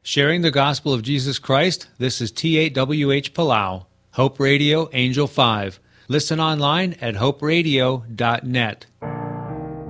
Sharing the gospel of Jesus Christ, this is T8WH Palau, Hope Radio, Angel 5. Listen online at hoperadio.net.